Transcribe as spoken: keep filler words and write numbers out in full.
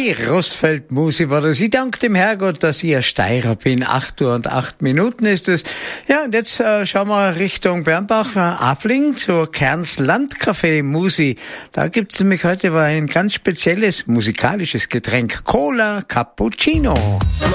Die Russfeld-Musi war das. Ich danke dem Herrgott, dass ich ein Steirer bin. Acht Uhr und acht Minuten ist es. Ja, und jetzt äh, schauen wir Richtung Bernbach, äh, Afling, zur Kerns Landcafé Musi. Da gibt's nämlich heute ein ganz spezielles musikalisches Getränk. Cola Cappuccino.